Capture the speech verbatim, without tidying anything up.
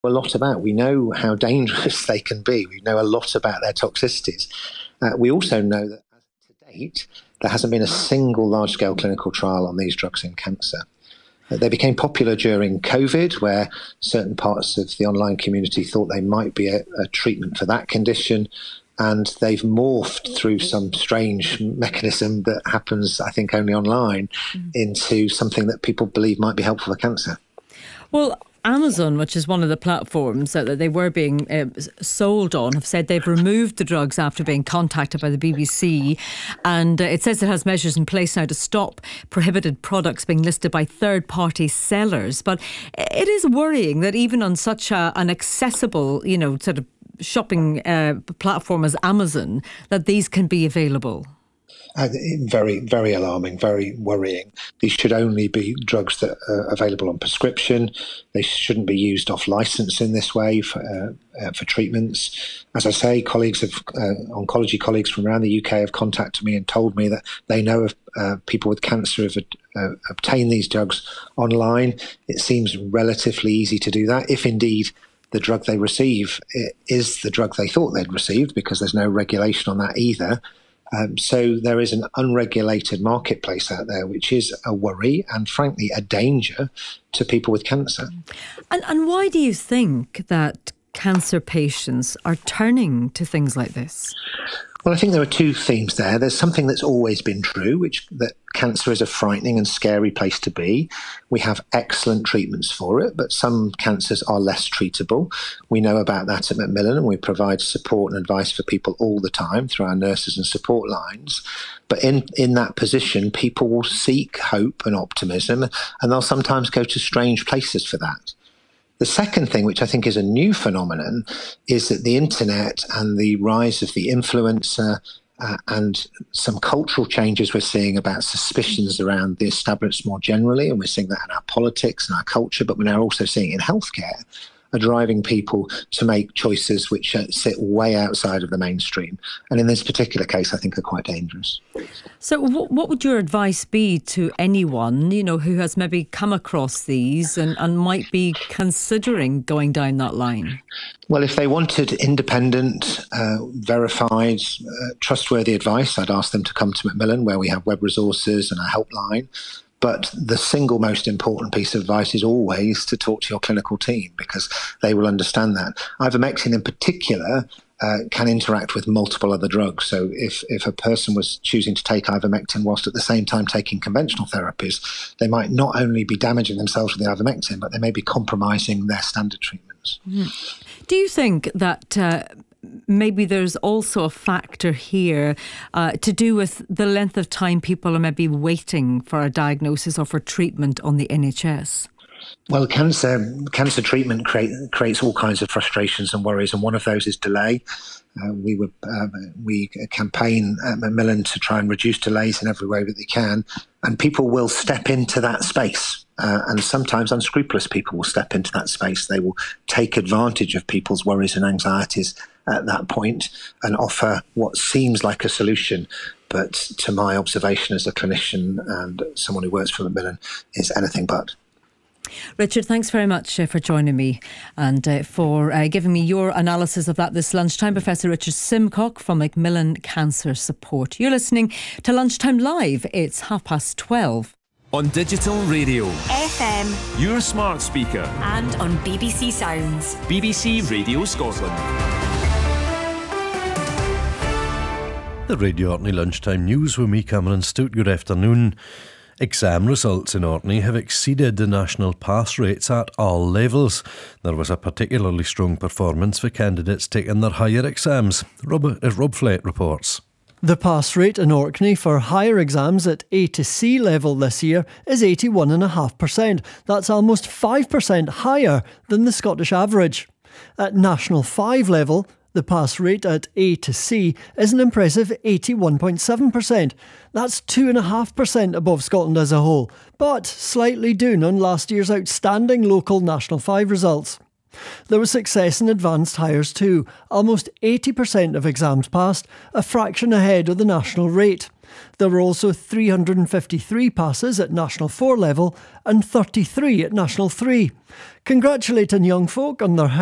a lot about. We know how dangerous they can be. We know a lot about their toxicities. Uh, we also know that to date, there hasn't been a single large-scale clinical trial on these drugs in cancer. Uh, they became popular during COVID, where certain parts of the online community thought they might be a, a treatment for that condition. And they've morphed through some strange mechanism that happens, I think, only online, mm. into something that people believe might be helpful for cancer. Well, Amazon, which is one of the platforms that they were being uh, sold on, have said they've removed the drugs after being contacted by the B B C. And uh, it says it has measures in place now to stop prohibited products being listed by third-party sellers. But it is worrying that even on such a, an accessible, you know, sort of shopping uh, platform as Amazon, that these can be available. Uh, very, very alarming, very worrying. These should only be drugs that are available on prescription. They shouldn't be used off license in this way for, uh, uh, for treatments. As I say, colleagues of uh, oncology colleagues from around the U K have contacted me and told me that they know of uh, people with cancer have uh, obtained these drugs online. It seems relatively easy to do that, if indeed the drug they receive is the drug they thought they'd received, because there's no regulation on that either. Um, so there is an unregulated marketplace out there, which is a worry and, frankly, a danger to people with cancer. And, and why do you think that cancer patients are turning to things like this? Well, I think there are two themes there. There's something that's always been true, which that cancer is a frightening and scary place to be. We have excellent treatments for it, but some cancers are less treatable. We know about that at Macmillan, and we provide support and advice for people all the time through our nurses and support lines. But in, in that position, people will seek hope and optimism, and they'll sometimes go to strange places for that. The second thing, which I think is a new phenomenon, is that the internet and the rise of the influencer uh, and some cultural changes we're seeing about suspicions around the establishment more generally, and we're seeing that in our politics and our culture, but we're now also seeing it in healthcare, are driving people to make choices which uh, sit way outside of the mainstream. And in this particular case, I think are quite dangerous. So what, what would your advice be to anyone, you know, who has maybe come across these and, and might be considering going down that line? Well, if they wanted independent, uh, verified, uh, trustworthy advice, I'd ask them to come to Macmillan, where we have web resources and a helpline. But the single most important piece of advice is always to talk to your clinical team, because they will understand that. Ivermectin in particular uh, can interact with multiple other drugs. So if, if a person was choosing to take ivermectin whilst at the same time taking conventional therapies, they might not only be damaging themselves with the ivermectin, but they may be compromising their standard treatments. Mm. Do you think that Uh maybe there's also a factor here uh, to do with the length of time people are maybe waiting for a diagnosis or for treatment on the N H S? Well, cancer cancer treatment create, creates all kinds of frustrations and worries, and one of those is delay. Uh, we would uh, we campaign at Macmillan to try and reduce delays in every way that they can, and people will step into that space. Uh, and sometimes unscrupulous people will step into that space. They will take advantage of people's worries and anxieties at that point and offer what seems like a solution, but to my observation as a clinician and someone who works for Macmillan, is anything but. Richard, thanks very much uh, for joining me and uh, for uh, giving me your analysis of that this lunchtime. Professor Richard Simcock from Macmillan Cancer Support. You're listening to Lunchtime Live. It's half past twelve. On digital radio, F M, your smart speaker, and on B B C Sounds, B B C Radio Scotland. The Radio Orkney Lunchtime News with me, Cameron Stout. Good afternoon. Exam results in Orkney have exceeded the national pass rates at all levels. There was a particularly strong performance for candidates taking their higher exams. Rob, uh, Rob Flett reports. The pass rate in Orkney for higher exams at A to C level this year is eighty-one point five percent. That's almost five percent higher than the Scottish average. At National five level, the pass rate at A to C is an impressive eighty-one point seven percent. That's two point five percent above Scotland as a whole, but slightly down on last year's outstanding local National five results. There was success in advanced hires too. Almost eighty percent of exams passed, a fraction ahead of the national rate. There were also three hundred fifty-three passes at National four level and thirty-three at National three. Congratulating young folk on their